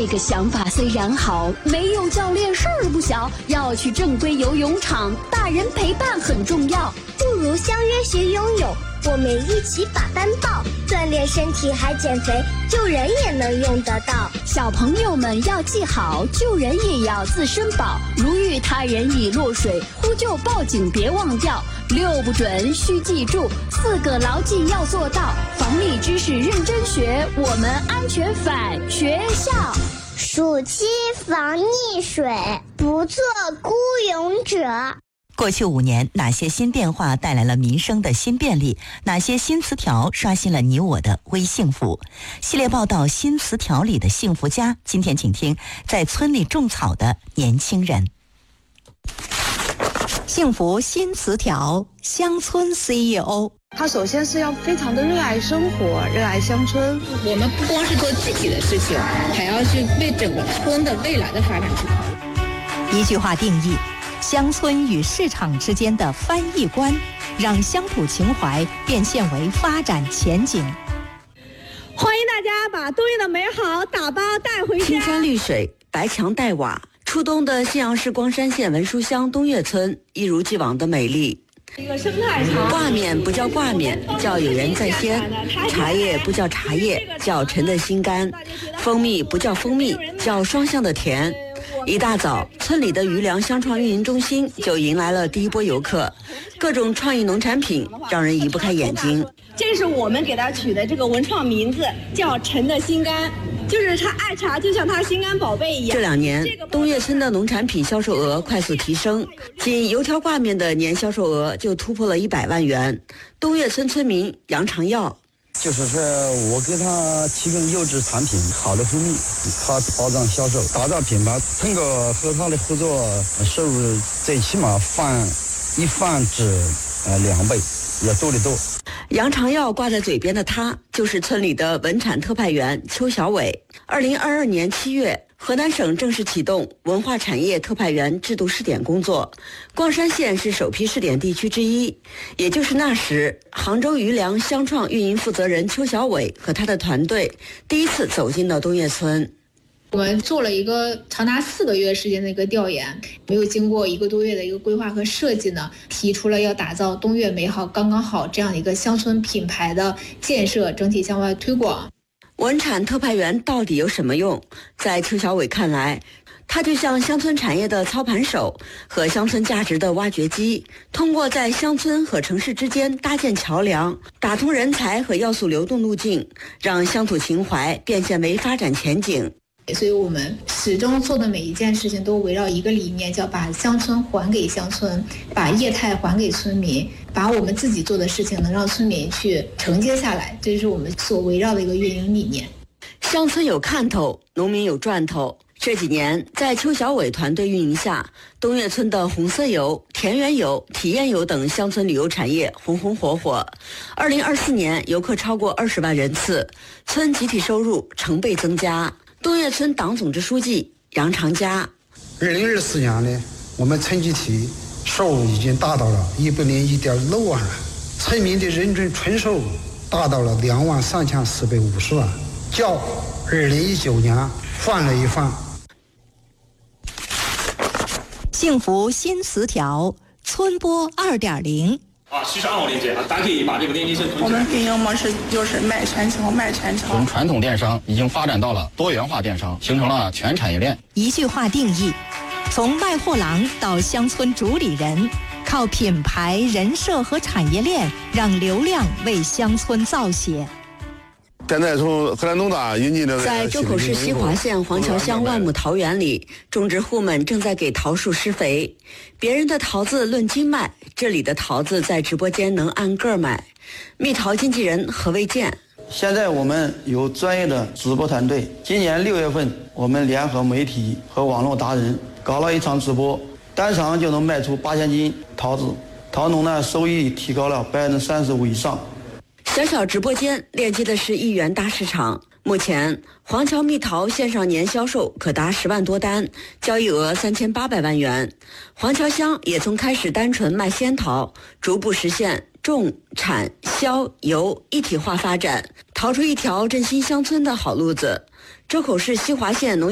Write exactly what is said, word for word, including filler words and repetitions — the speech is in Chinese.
这个想法虽然好，没有教练事儿不小，要去正规游泳场，大人陪伴很重要。 不如相约学游泳，我们一起把单报，锻炼身体还减肥，救人也能用得到。 小朋友们要记好，救人也要自身保。如遇他人已落水，呼救报警别忘掉。六不准需记住，四个牢记要做到。防溺知识认真学，我们安全返学校。 暑期防溺水，不做孤勇者。 过去五年，哪些新变化带来了民生的新便利？哪些新词条刷新了你我的微幸福？系列报道《新词条里的幸福家》，今天请听在村里种草的年轻人。幸福新词条，乡村 C E O。 他首先是要非常的热爱生活，热爱乡村。 我们不光是做自己的事情，还要去为整个村的未来的发展去考虑。 一句话定义：乡村与市场之间的翻译官，让乡土情怀变现为发展前景。 欢迎大家把冬夜的美好打包带回家。 青山绿水，白墙带瓦，初冬的信阳市光山县文书乡东岳村一如既往的美丽。 一个生态茶， 挂面不叫挂面，叫有人在先；茶叶不叫茶叶，叫陈的心甘；蜂蜜不叫蜂蜜，叫双向的甜。一大早，村里的余粮乡创运营中心就迎来了第一波游客，各种创意农产品让人移不开眼睛。 这是我们给他取的这个文创名字，叫陈的心甘，就是他爱茶就像他心肝宝贝一样。 这两年，东岳村的农产品销售额快速提升，仅油条挂面的年销售额就突破了一百万元。东岳村村民杨长耀。 就是说我给他提供优质产品，好的蜂蜜，他保障销售，打造品牌。通过和他的合作，收入最起码翻一翻至呃两倍，也多得多。 杨长耀挂在嘴边的他，就是村里的文产特派员邱小伟。二零二二年七月，河南省正式启动文化产业特派员制度试点工作，光山县是首批试点地区之一。也就是那时，杭州余粮乡创运营负责人邱小伟和他的团队第一次走进了东岳村。 我们做了一个长达四个月时间的一个调研，没有经过一个多月的一个规划和设计呢，提出了要打造东岳美好刚刚好这样的一个乡村品牌的建设，整体向外推广。 文产特派员到底有什么用？在邱小伟看来，他就像乡村产业的操盘手和乡村价值的挖掘机，通过在乡村和城市之间搭建桥梁，打通人才和要素流动路径，让乡土情怀变现为发展前景。 所以我们始终做的每一件事情都围绕一个理念，叫把乡村还给乡村，把业态还给村民，把我们自己做的事情能让村民去承接下来，这是我们所围绕的一个运营理念。 乡村有看头，农民有赚头。这几年，在邱小伟团队运营下，东岳村的红色游、田园游、体验游等乡村旅游产业红红火火。二零二四年，游客超过二十万人次，村集体收入成倍增加。东岳村党总支书记杨长佳。 二零二四年呢，我们村集体收入已经达到了一百零一点六万了，村民的人均纯收入达到了两万三千四百五十万，较二零一九年翻了一番。 幸福新词条，村播二点零。 啊，七十二号链接啊，大家可以把这个链接先存起来。 我们运营模式就是卖全球，卖全球。 从传统电商已经发展到了多元化电商，形成了全产业链。 一句话定义：从卖货郎到乡村主理人，靠品牌、人设和产业链，让流量为乡村造血。 现在从河南农大引进的， 在周口市西华县黄桥乡万亩桃园里，种植户们正在给桃树施肥。别人的桃子论斤卖，这里的桃子在直播间能按个买。蜜桃经纪人何卫健。 现在我们有专业的直播团队，今年六月份，我们联合媒体和网络达人搞了一场直播，单场就能卖出八千斤桃子，桃农呢收益提高了百分之三十五以上。 小小直播间链接的是一元大市场。目前，黄桥蜜桃线上年销售可达十万多单，交易额三千八百万元。黄桥乡也从开始单纯卖仙桃，逐步实现种、产、销、游一体化发展，淘出一条振兴乡村的好路子。周口市西华县农